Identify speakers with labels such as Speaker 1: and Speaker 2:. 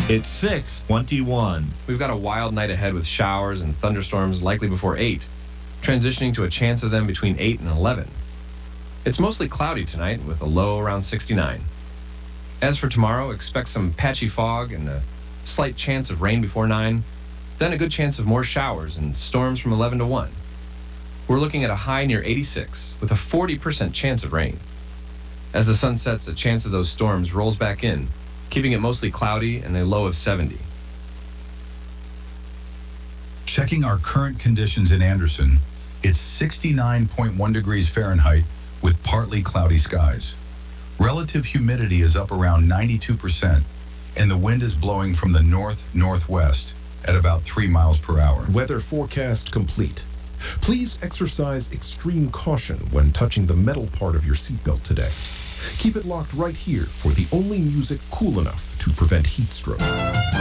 Speaker 1: It's 6:21.
Speaker 2: We've got a wild night ahead with showers and thunderstorms likely before 8, transitioning to a chance of them between 8 and 11. It's mostly cloudy tonight with a low around 69. As for tomorrow, expect some patchy fog and a slight chance of rain before 9, then a good chance of more showers and storms from 11 to 1. We're looking at a high near 86 with a 40% chance of rain. As the sun sets, a chance of those storms rolls back in, keeping it mostly cloudy and a low of 70.
Speaker 3: Checking our current conditions in Anderson, it's 69.1 degrees Fahrenheit with partly cloudy skies. Relative humidity is up around 92%, and the wind is blowing from the north-northwest at about 3 miles per hour.
Speaker 4: Weather forecast complete. Please exercise extreme caution when touching the metal part of your seatbelt today. Keep it locked right here for the only music cool enough to prevent heat stroke.